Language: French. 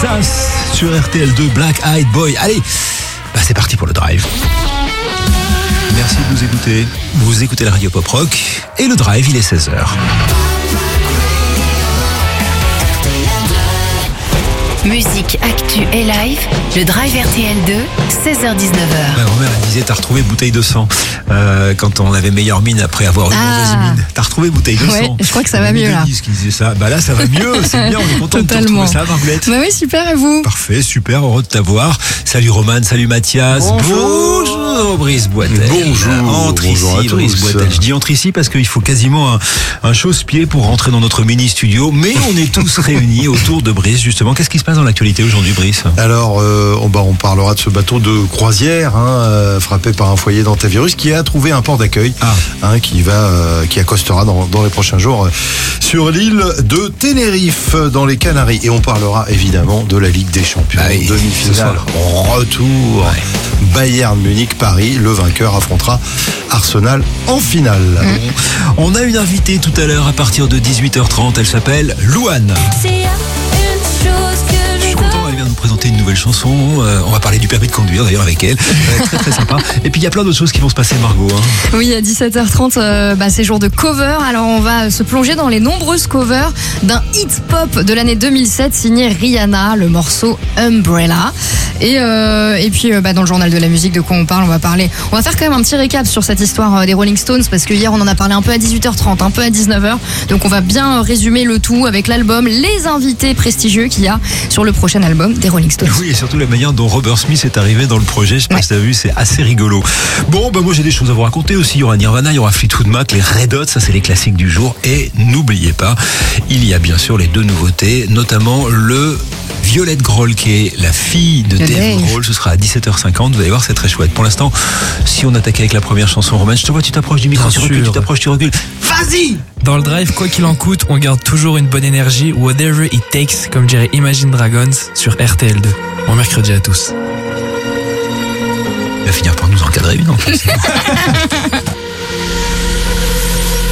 Kansas sur RTL2, Black Eyed Boy. Allez, c'est parti pour le drive. Merci de nous écouter. Vous écoutez la radio Pop Rock et le drive, il est 16h. Musique, actu et live, le Drive RTL2, 16h-19h. Ma grand-mère, elle disait, t'as retrouvé bouteille de sang quand on avait meilleure mine après avoir une mauvaise mine. T'as retrouvé bouteille de sang. Je crois que ça va mieux là. Denise qui disait ça. Là, ça va mieux, c'est bien, on est content de te retrouver ça, Marguerite. Oui, super, et vous? Parfait, super, heureux de t'avoir. Salut Roman, salut Mathias. Bonjour Brice Boitel. Bonjour. Entre bonjour ici, Brice Boitel. Je dis entre ici parce qu'il faut quasiment un chausse-pied pour rentrer dans notre mini-studio. Mais on est tous réunis autour de Brice, justement. Qu'est-ce qui se passe dans l'actualité aujourd'hui, Brice? Alors, on parlera de ce bateau de croisière frappé par un foyer d'antivirus qui a trouvé un port d'accueil qui accostera dans les prochains jours sur l'île de Tenerife dans les Canaries. Et on parlera évidemment de la Ligue des Champions. Demi-finale, retour. Bayern Munich, Paris, le vainqueur affrontera Arsenal en finale. On a une invitée tout à l'heure à partir de 18h30. Elle s'appelle Louane. Elle vient de nous présenter une nouvelle chanson. On va parler du permis de conduire d'ailleurs avec elle. Très très sympa. Et puis il y a plein d'autres choses qui vont se passer, Margot. Oui, à 17h30, c'est jour de cover. Alors on va se plonger dans les nombreuses covers d'un hit pop de l'année 2007 signé Rihanna, le morceau Umbrella. Et puis dans le journal de la musique, de quoi on parle, on va faire quand même un petit récap sur cette histoire des Rolling Stones, parce que hier on en a parlé un peu à 18h30, un peu à 19h. Donc on va bien résumer le tout avec l'album, les invités prestigieux qu'il y a sur le prochain album des Rolling Stones. Oui, et surtout la manière dont Robert Smith est arrivé dans le projet. Je sais pas si t'as vu, c'est assez rigolo. Bon, moi j'ai des choses à vous raconter aussi. Il y aura Nirvana, il y aura Fleetwood Mac, les Red Hot, ça c'est les classiques du jour. Et n'oubliez pas, il y a bien sûr les deux nouveautés, notamment le Violette Grohl qui est la fille de Dave Grohl. Ce sera à 17h50. Vous allez voir, c'est très chouette. Pour l'instant, si on attaquait avec la première chanson, Romain, je te vois, tu t'approches du micro, tu recules. Vas-y! Dans le drive, quoi qu'il en coûte, on garde toujours une bonne énergie. Whatever it takes, comme dirait Imagine Dragons sur RTL2. Bon mercredi à tous. Il va finir par nous encadrer, non?